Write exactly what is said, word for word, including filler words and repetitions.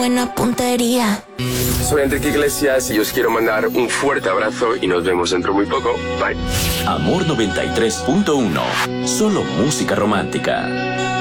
Buena puntería. Soy Enrique Iglesias y os quiero mandar un fuerte abrazo y nos vemos dentro muy poco. Bye. Amor noventa y tres punto uno. Solo música romántica.